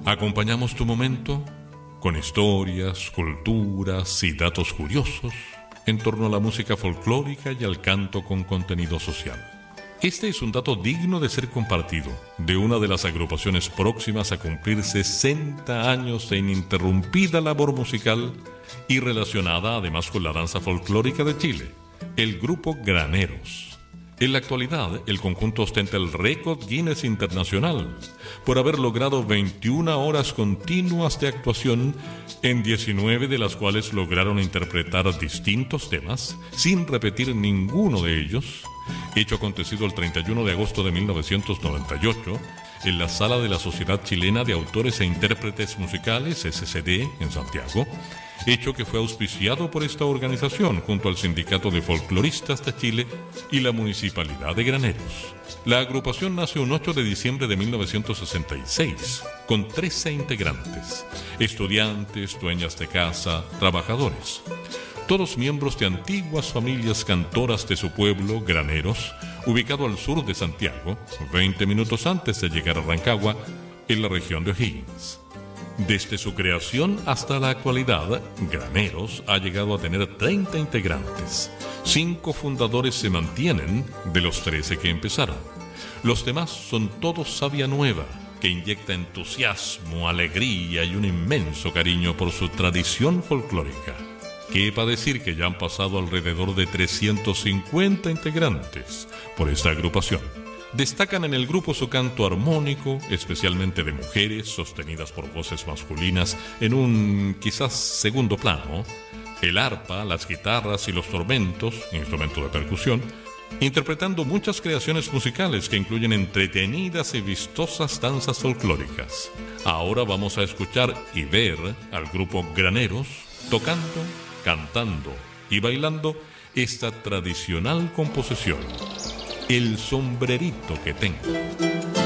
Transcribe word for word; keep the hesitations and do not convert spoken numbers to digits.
Acompañamos tu momento con historias, culturas y datos curiosos en torno a la música folclórica y al canto con contenido social. Este es un dato digno de ser compartido, de una de las agrupaciones próximas a cumplir sesenta años de ininterrumpida labor musical y relacionada además con la danza folclórica de Chile, el grupo Graneros. En la actualidad, el conjunto ostenta el récord Guinness Internacional por haber logrado veintiuna horas continuas de actuación, en diecinueve de las cuales lograron interpretar distintos temas sin repetir ninguno de ellos, hecho acontecido el treinta y uno de agosto de mil novecientos noventa y ocho en la Sala de la Sociedad Chilena de Autores e Intérpretes Musicales, S C D, en Santiago, hecho que fue auspiciado por esta organización junto al Sindicato de Folcloristas de Chile y la Municipalidad de Graneros. La agrupación nace un ocho de diciembre de mil novecientos sesenta y seis, con trece integrantes, estudiantes, dueñas de casa, trabajadores, todos miembros de antiguas familias cantoras de su pueblo, Graneros, ubicado al sur de Santiago, veinte minutos antes de llegar a Rancagua, en la región de O'Higgins. Desde su creación hasta la actualidad, Graneros ha llegado a tener treinta integrantes. Cinco fundadores se mantienen de los trece que empezaron. Los demás son todos savia nueva, que inyecta entusiasmo, alegría y un inmenso cariño por su tradición folclórica. Quepa decir que ya han pasado alrededor de trescientos cincuenta integrantes por esta agrupación. Destacan en el grupo su canto armónico, especialmente de mujeres, sostenidas por voces masculinas en un quizás segundo plano, el arpa, las guitarras y los tormentos, instrumento de percusión, interpretando muchas creaciones musicales que incluyen entretenidas y vistosas danzas folclóricas. Ahora vamos a escuchar y ver al grupo Graneros tocando, cantando y bailando esta tradicional composición, El sombrerito que tengo.